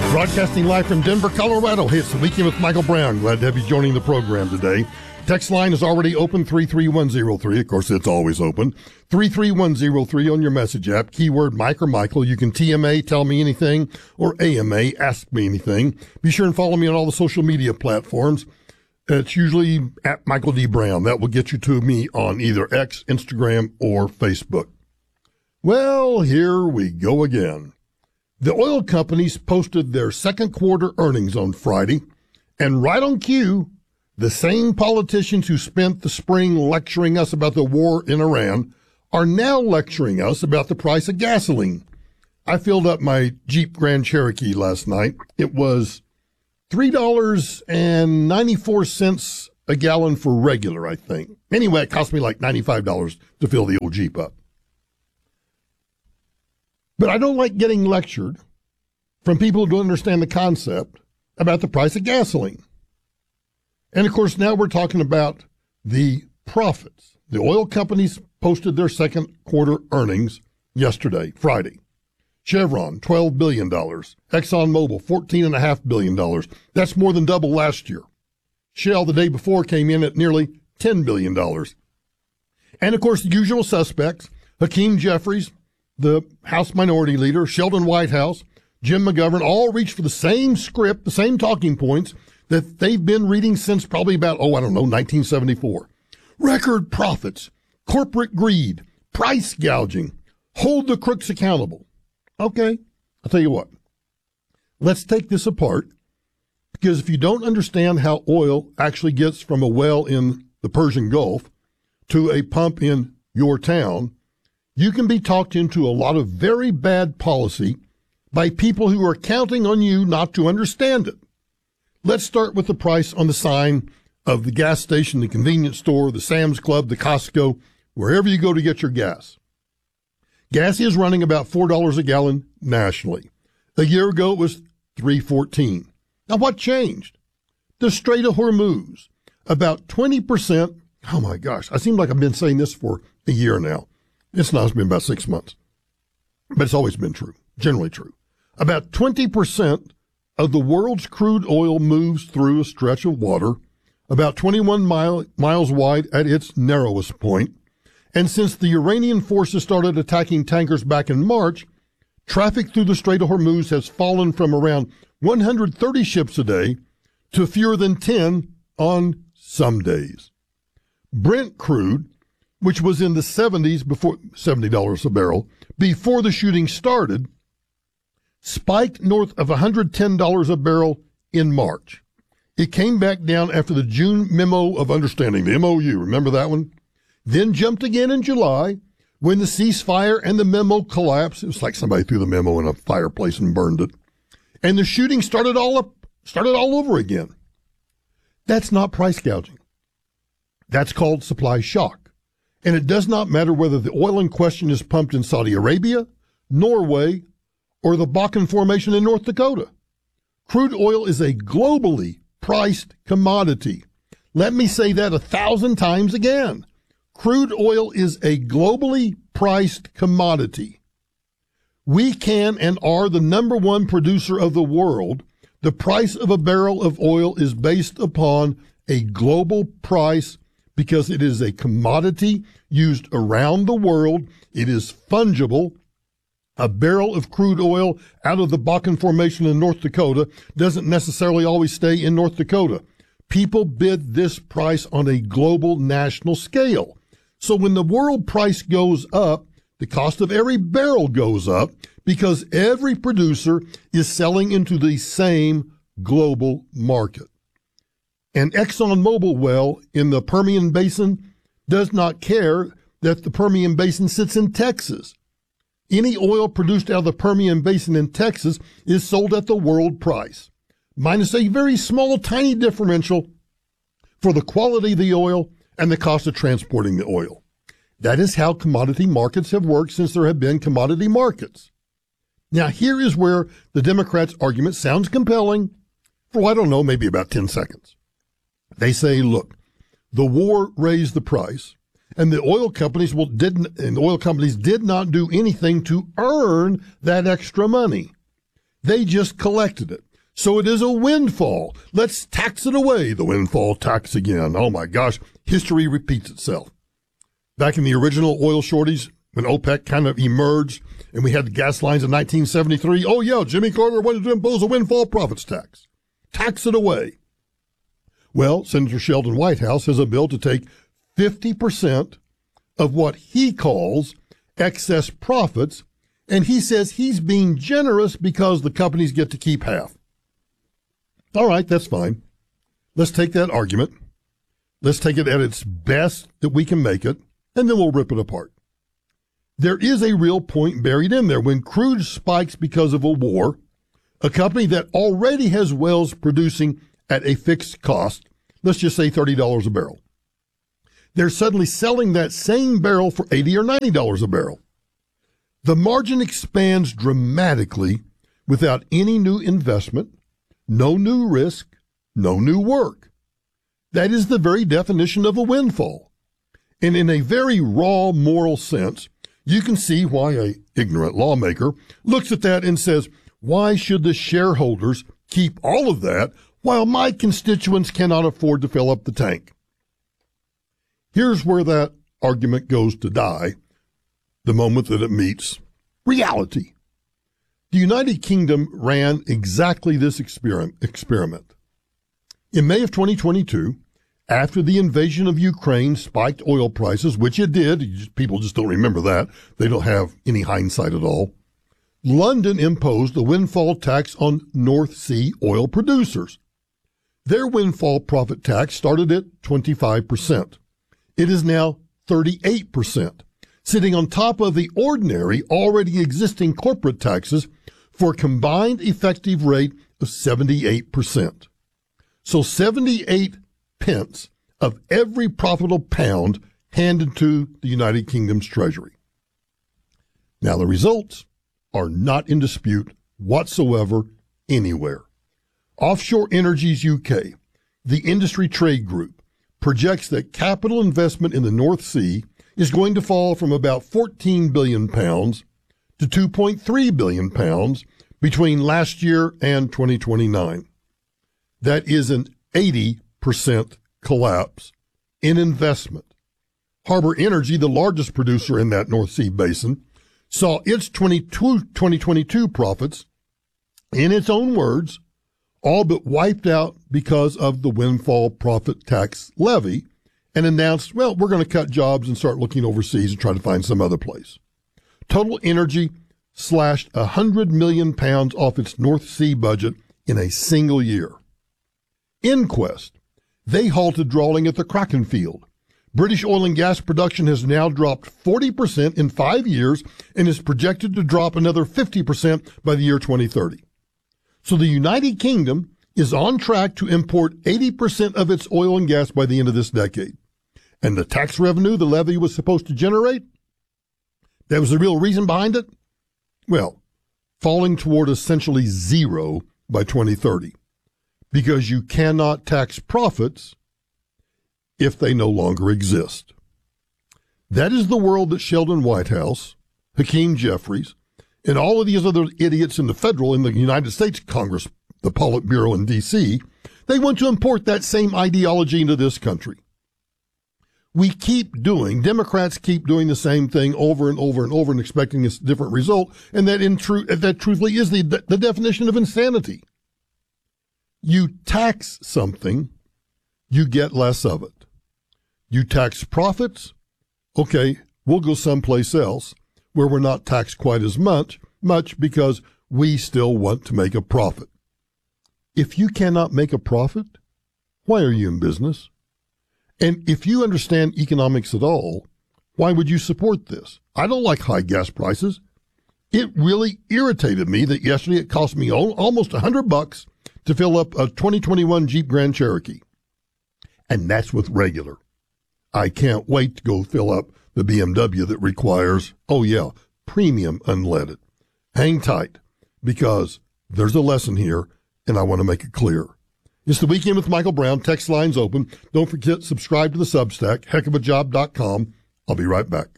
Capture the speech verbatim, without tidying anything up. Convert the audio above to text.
Broadcasting live from Denver, Colorado. Hey, it's the Weekend with Michael Brown. Glad to have you joining the program today. Text line is already open, three three one zero three. Of course, it's always open. three three one zero three on your message app. Keyword Mike or Michael. You can T M A, tell me anything, or A M A, ask me anything. Be sure and follow me on all the social media platforms. It's usually at Michael D. Brown. That will get you to me on either X, Instagram, or Facebook. Well, here we go again. The oil companies posted their second quarter earnings on Friday, and right on cue, the same politicians who spent the spring lecturing us about the war in Iran are now lecturing us about the price of gasoline. I filled up my Jeep Grand Cherokee last night. It was three dollars and ninety-four cents a gallon for regular, I think. Anyway, it cost me like ninety-five dollars to fill the old Jeep up. But I don't like getting lectured from people who don't understand the concept about the price of gasoline. And, of course, now we're talking about the profits. The oil companies posted their second quarter earnings yesterday, Friday. Chevron, twelve billion dollars. ExxonMobil, fourteen point five billion dollars. That's more than double last year. Shell, the day before, came in at nearly ten billion dollars. And, of course, the usual suspects, Hakeem Jeffries, the House Minority Leader, Sheldon Whitehouse, Jim McGovern, all reached for the same script, the same talking points that they've been reading since probably about, oh, I don't know, nineteen seventy-four. Record profits, corporate greed, price gouging, hold the crooks accountable. Okay, I'll tell you what. Let's take this apart, because if you don't understand how oil actually gets from a well in the Persian Gulf to a pump in your town, you can be talked into a lot of very bad policy by people who are counting on you not to understand it. Let's start with the price on the sign of the gas station, the convenience store, the Sam's Club, the Costco, wherever you go to get your gas. Gas is running about four dollars a gallon nationally. A year ago, it was three fourteen. Now, what changed? The Strait of Hormuz. About twenty percent, oh my gosh, I seem like I've been saying this for a year now. It's not, it's been about six months. But it's always been true, generally true. About twenty percent of the world's crude oil moves through a stretch of water, about twenty-one mile, miles wide at its narrowest point. And since the Iranian forces started attacking tankers back in March, traffic through the Strait of Hormuz has fallen from around one hundred thirty ships a day to fewer than ten on some days. Brent crude, which was in the seventies before seventy dollars a barrel before the shooting started, spiked north of one hundred ten dollars a barrel in March. It came back down after the June Memo of Understanding, the M O U, remember that one? Then jumped again in July when the ceasefire and the memo collapsed. It was like somebody threw the memo in a fireplace and burned it. And the shooting started all up, started all over again. That's not price gouging. That's called supply shock. And it does not matter whether the oil in question is pumped in Saudi Arabia, Norway, or the Bakken Formation in North Dakota. Crude oil is a globally priced commodity. Let me say that a thousand times again. Crude oil is a globally priced commodity. We can and are the number one producer of the world. The price of a barrel of oil is based upon a global price because it is a commodity used around the world. It is fungible. A barrel of crude oil out of the Bakken Formation in North Dakota doesn't necessarily always stay in North Dakota. People bid this price on a global national scale. So when the world price goes up, the cost of every barrel goes up because every producer is selling into the same global market. An ExxonMobil well in the Permian Basin does not care that the Permian Basin sits in Texas. Any oil produced out of the Permian Basin in Texas is sold at the world price, minus a very small, tiny differential for the quality of the oil and the cost of transporting the oil. That is how commodity markets have worked since there have been commodity markets. Now, here is where the Democrats' argument sounds compelling for, I don't know, maybe about ten seconds. They say, look, the war raised the price, and the oil companies will didn't and the oil companies did not do anything to earn that extra money. They just collected it. So it is a windfall. Let's tax it away, the windfall tax again. Oh my gosh, history repeats itself. Back in the original oil shortage, when OPEC kind of emerged and we had the gas lines in nineteen seventy-three, oh yeah, Jimmy Carter wanted to impose a windfall profits tax. Tax it away. Well, Senator Sheldon Whitehouse has a bill to take fifty percent of what he calls excess profits, and he says he's being generous because the companies get to keep half. All right, that's fine. Let's take that argument. Let's take it at its best that we can make it, and then we'll rip it apart. There is a real point buried in there. When crude spikes because of a war, a company that already has wells producing at a fixed cost, let's just say thirty dollars a barrel, they're suddenly selling that same barrel for eighty or ninety dollars a barrel. The margin expands dramatically without any new investment, no new risk, no new work. That is the very definition of a windfall. And in a very raw moral sense, you can see why an ignorant lawmaker looks at that and says, why should the shareholders keep all of that while my constituents cannot afford to fill up the tank? Here's where that argument goes to die the moment that it meets reality. The United Kingdom ran exactly this experiment. In May of twenty twenty-two, after the invasion of Ukraine spiked oil prices, which it did, people just don't remember that, they don't have any hindsight at all, London imposed a windfall tax on North Sea oil producers. Their windfall profit tax started at twenty-five percent. It is now thirty-eight percent, sitting on top of the ordinary, already existing corporate taxes for a combined effective rate of seventy-eight percent. So seventy-eight pence of every profitable pound handed to the United Kingdom's treasury. Now the results are not in dispute whatsoever anywhere. Offshore Energies U K, the industry trade group, projects that capital investment in the North Sea is going to fall from about fourteen billion pounds to two point three billion pounds between last year and twenty twenty-nine. That is an eighty percent collapse in investment. Harbour Energy, the largest producer in that North Sea basin, saw its twenty twenty-two profits, in its own words, all but wiped out because of the windfall profit tax levy, and announced, well, we're going to cut jobs and start looking overseas and try to find some other place. Total Energy slashed one hundred million pounds off its North Sea budget in a single year. Inquest, they halted drilling at the Kraken field. British oil and gas production has now dropped forty percent in five years and is projected to drop another fifty percent by the year twenty thirty. So the United Kingdom is on track to import eighty percent of its oil and gas by the end of this decade. And the tax revenue the levy was supposed to generate, that was the real reason behind it? Well, falling toward essentially zero by twenty thirty. Because you cannot tax profits if they no longer exist. That is the world that Sheldon Whitehouse, Hakeem Jeffries, and all of these other idiots in the federal, in the United States Congress, the Politburo in D C, they want to import that same ideology into this country. We keep doing, Democrats keep doing the same thing over and over and over and expecting a different result, and that in truth, that truthfully is the, the definition of insanity. You tax something, you get less of it. You tax profits, okay, we'll go someplace else where we're not taxed quite as much, much because we still want to make a profit. If you cannot make a profit, why are you in business? And if you understand economics at all, why would you support this? I don't like high gas prices. It really irritated me that yesterday it cost me almost a hundred bucks to fill up a twenty twenty-one Jeep Grand Cherokee. And that's with regular. I can't wait to go fill up the B M W that requires, oh yeah, premium unleaded. Hang tight, because there's a lesson here, and I want to make it clear. It's the Weekend with Michael Brown. Text lines open. Don't forget, subscribe to the Substack, heck of a job dot com. I'll be right back.